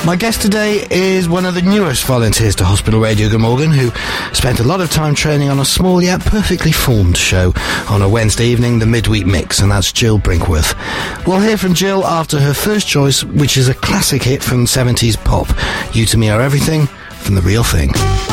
My guest today is one of the newest volunteers to Hospital Radio Glamorgan, who spent a lot of time training on a small yet perfectly formed show on a Wednesday evening, the Midweek Mix, and that's Jill Brinkworth. We'll hear from Jill after her first choice, which is a classic hit from 70s pop, You To Me Are Everything, from The Real Thing.